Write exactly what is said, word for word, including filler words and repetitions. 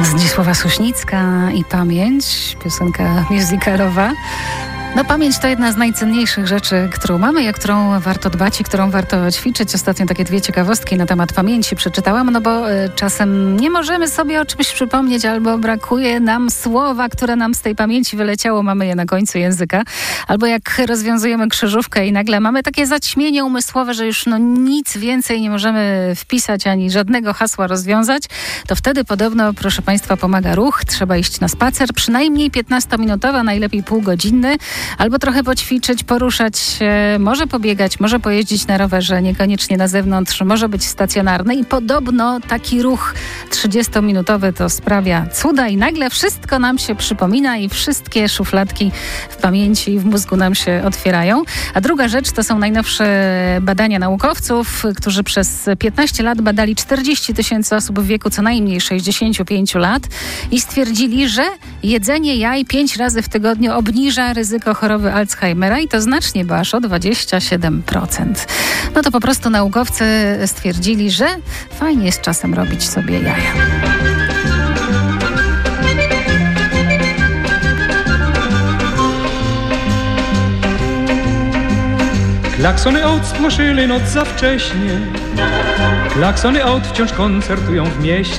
Zdzisława Sośnicka i Pamięć, piosenka musicalowa. No pamięć to jedna z najcenniejszych rzeczy, którą mamy i o którą warto dbać i którą warto ćwiczyć. Ostatnio takie dwie ciekawostki na temat pamięci przeczytałam, no bo y, czasem nie możemy sobie o czymś przypomnieć albo brakuje nam słowa, które nam z tej pamięci wyleciało, mamy je na końcu języka. Albo jak rozwiązujemy krzyżówkę i nagle mamy takie zaćmienie umysłowe, że już no nic więcej nie możemy wpisać ani żadnego hasła rozwiązać, to wtedy podobno, proszę Państwa, pomaga ruch. Trzeba iść na spacer, przynajmniej piętnastominutowy, a najlepiej półgodzinny. Albo trochę poćwiczyć, poruszać się, może pobiegać, może pojeździć na rowerze, niekoniecznie na zewnątrz, może być stacjonarny i podobno taki ruch trzydziestominutowy to sprawia cuda i nagle wszystko nam się przypomina i wszystkie szufladki w pamięci i w mózgu nam się otwierają. A druga rzecz to są najnowsze badania naukowców, którzy przez piętnaście lat badali czterdzieści tysięcy osób w wieku co najmniej sześćdziesiąt pięć lat i stwierdzili, że jedzenie jaj pięć razy w tygodniu obniża ryzyko choroby Alzheimera i to znacznie, bo aż o dwadzieścia siedem procent. No to po prostu naukowcy stwierdzili, że fajnie jest czasem robić sobie jaja. Klaksony aut spłoszyły noc za wcześnie. Klaksony aut wciąż koncertują w mieście.